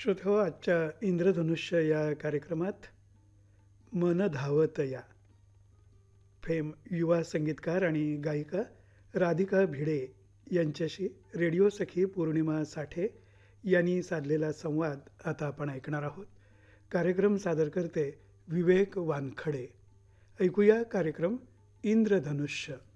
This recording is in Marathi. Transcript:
श्रोतेहो, आजच्या इंद्रधनुष्य या कार्यक्रमात मन धावतया फेम युवा संगीतकार आणि गायिका राधिका भिडे यांच्याशी रेडिओ सखी पौर्णिमा साठे यांनी साधलेला संवाद आता आपण ऐकणार आहोत. कार्यक्रम सादर करते विवेक वानखडे. ऐकूया कार्यक्रम इंद्रधनुष्य.